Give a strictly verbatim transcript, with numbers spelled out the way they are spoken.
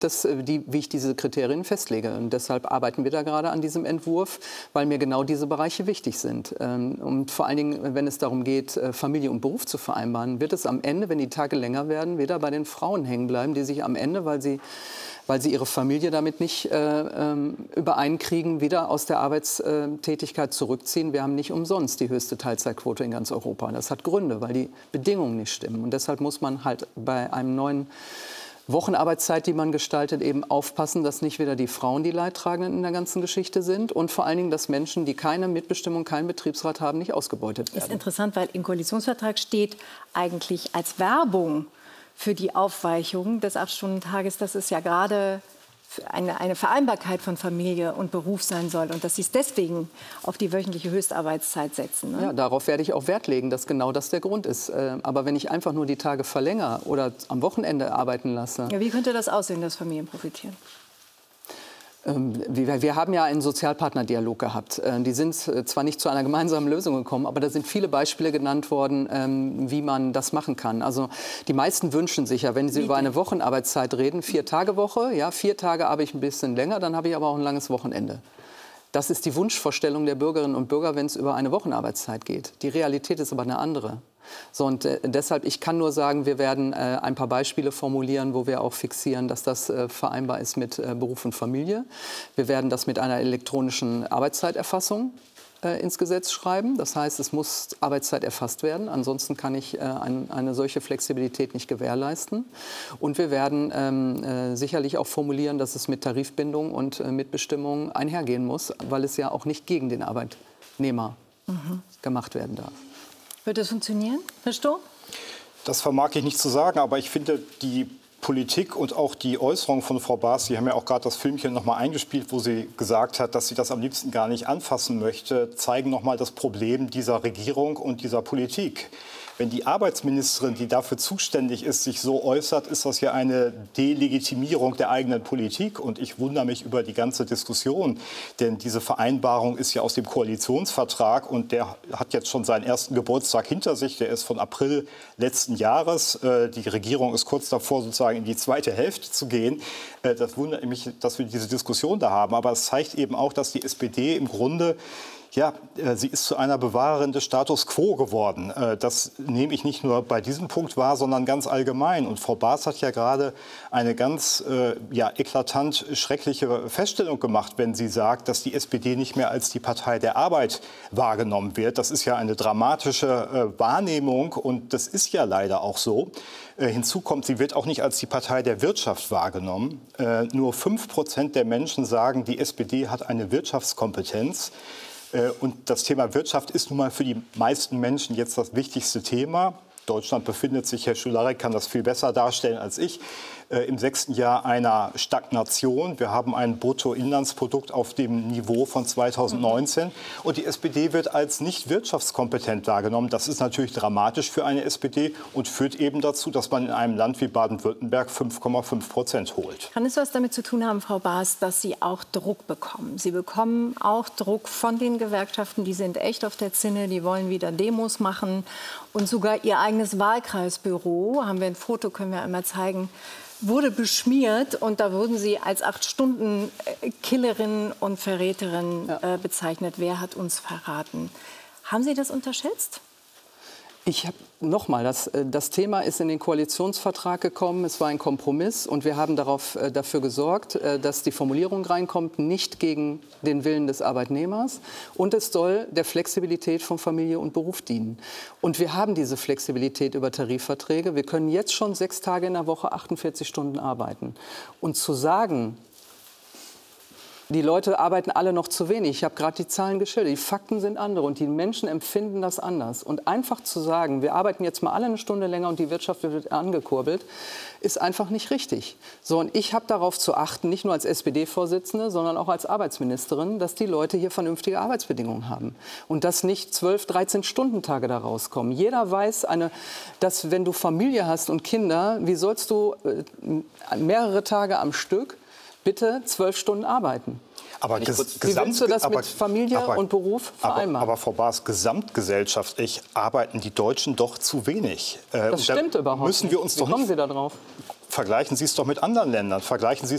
Das, die, wie ich diese Kriterien festlege. Und deshalb arbeiten wir da gerade an diesem Entwurf, weil mir genau diese Bereiche wichtig sind. Und vor allen Dingen, wenn es darum geht, Familie und Beruf zu vereinbaren, wird es am Ende, wenn die Tage länger werden, wieder bei den Frauen hängen bleiben, die sich am Ende, weil sie, weil sie ihre Familie damit nicht äh, übereinkriegen, wieder aus der Arbeitstätigkeit zurückziehen. Wir haben nicht umsonst die höchste Teilzeitquote in ganz Europa. Das hat Gründe, weil die Bedingungen nicht stimmen. Und deshalb muss man halt bei einem neuen Wochenarbeitszeit, die man gestaltet, eben aufpassen, dass nicht wieder die Frauen die Leidtragenden in der ganzen Geschichte sind und vor allen Dingen, dass Menschen, die keine Mitbestimmung, keinen Betriebsrat haben, nicht ausgebeutet werden. Das ist interessant, weil im Koalitionsvertrag steht eigentlich als Werbung für die Aufweichung des acht-Stunden-Tages, dass es ja gerade eine, eine Vereinbarkeit von Familie und Beruf sein soll und dass Sie es deswegen auf die wöchentliche Höchstarbeitszeit setzen. Ne? Ja, darauf werde ich auch Wert legen, dass genau das der Grund ist. Aber wenn ich einfach nur die Tage verlängere oder am Wochenende arbeiten lasse... Ja, wie könnte das aussehen, dass Familien profitieren? Wir haben ja einen Sozialpartnerdialog gehabt. Die sind zwar nicht zu einer gemeinsamen Lösung gekommen, aber da sind viele Beispiele genannt worden, wie man das machen kann. Also die meisten wünschen sich ja, wenn sie über eine Wochenarbeitszeit reden, vier Tage Woche, ja, vier Tage arbeite ich ein bisschen länger, dann habe ich aber auch ein langes Wochenende. Das ist die Wunschvorstellung der Bürgerinnen und Bürger, wenn es über eine Wochenarbeitszeit geht. Die Realität ist aber eine andere. So, und äh, deshalb, ich kann nur sagen, wir werden äh, ein paar Beispiele formulieren, wo wir auch fixieren, dass das äh, vereinbar ist mit äh, Beruf und Familie. Wir werden das mit einer elektronischen Arbeitszeiterfassung äh, ins Gesetz schreiben. Das heißt, es muss Arbeitszeit erfasst werden. Ansonsten kann ich äh, ein, eine solche Flexibilität nicht gewährleisten. Und wir werden ähm, äh, sicherlich auch formulieren, dass es mit Tarifbindung und äh, Mitbestimmung einhergehen muss, weil es ja auch nicht gegen den Arbeitnehmer mhm. gemacht werden darf. Wird das funktionieren, Herr Sturm? Das vermag ich nicht zu sagen, aber ich finde, die Politik und auch die Äußerungen von Frau Baas, Sie haben ja auch gerade das Filmchen noch mal eingespielt, wo sie gesagt hat, dass sie das am liebsten gar nicht anfassen möchte, zeigen noch mal das Problem dieser Regierung und dieser Politik. Wenn die Arbeitsministerin, die dafür zuständig ist, sich so äußert, ist das ja eine Delegitimierung der eigenen Politik. Und ich wundere mich über die ganze Diskussion. Denn diese Vereinbarung ist ja aus dem Koalitionsvertrag und der hat jetzt schon seinen ersten Geburtstag hinter sich. Der ist von April letzten Jahres. Die Regierung ist kurz davor, sozusagen in die zweite Hälfte zu gehen. Das wundert mich, dass wir diese Diskussion da haben. Aber es zeigt eben auch, dass die S P D im Grunde ja, sie ist zu einer Bewahrerin des Status quo geworden. Das nehme ich nicht nur bei diesem Punkt wahr, sondern ganz allgemein. Und Frau Baas hat ja gerade eine ganz ja, eklatant schreckliche Feststellung gemacht, wenn sie sagt, dass die S P D nicht mehr als die Partei der Arbeit wahrgenommen wird. Das ist ja eine dramatische Wahrnehmung und das ist ja leider auch so. Hinzu kommt, sie wird auch nicht als die Partei der Wirtschaft wahrgenommen. Nur fünf Prozent der Menschen sagen, die S P D hat eine Wirtschaftskompetenz. Und das Thema Wirtschaft ist nun mal für die meisten Menschen jetzt das wichtigste Thema. Deutschland befindet sich, Herr Schularek kann das viel besser darstellen als ich, äh, im sechsten Jahr einer Stagnation. Wir haben ein Bruttoinlandsprodukt auf dem Niveau von zweitausendneunzehn. Mhm. Und die S P D wird als nicht wirtschaftskompetent wahrgenommen. Das ist natürlich dramatisch für eine S P D und führt eben dazu, dass man in einem Land wie Baden-Württemberg fünf Komma fünf Prozent holt. Kann es was damit zu tun haben, Frau Baas, dass Sie auch Druck bekommen? Sie bekommen auch Druck von den Gewerkschaften. Die sind echt auf der Zinne. Die wollen wieder Demos machen. Und sogar Ihr eigenes Wahlkreisbüro, haben wir ein Foto, können wir einmal zeigen, wurde beschmiert. Und da wurden Sie als Acht-Stunden-Killerin und Verräterin ja. äh, bezeichnet. Wer hat uns verraten? Haben Sie das unterschätzt? Ich habe nochmal, das, das Thema ist in den Koalitionsvertrag gekommen. Es war ein Kompromiss und wir haben darauf, äh, dafür gesorgt, äh, dass die Formulierung reinkommt, nicht gegen den Willen des Arbeitnehmers. Und es soll der Flexibilität von Familie und Beruf dienen. Und wir haben diese Flexibilität über Tarifverträge. Wir können jetzt schon sechs Tage in der Woche achtundvierzig Stunden arbeiten. Und zu sagen, die Leute arbeiten alle noch zu wenig. Ich habe gerade die Zahlen geschildert. Die Fakten sind andere und die Menschen empfinden das anders. Und einfach zu sagen, wir arbeiten jetzt mal alle eine Stunde länger und die Wirtschaft wird angekurbelt, ist einfach nicht richtig. So, und ich habe darauf zu achten, nicht nur als S P D-Vorsitzende, sondern auch als Arbeitsministerin, dass die Leute hier vernünftige Arbeitsbedingungen haben. Und dass nicht zwölf, dreizehn Stundentage da rauskommen. Jeder weiß, eine, dass wenn du Familie hast und Kinder, wie sollst du äh, mehrere Tage am Stück bitte zwölf Stunden arbeiten? Aber Wie willst du das mit Familie aber, und Beruf vereinbaren? Aber, aber Frau Baas, gesamtgesellschaftlich arbeiten die Deutschen doch zu wenig. Das stimmt da überhaupt müssen wir uns nicht. Wie doch kommen nicht Sie da drauf? Vergleichen Sie es doch mit anderen Ländern. Vergleichen Sie es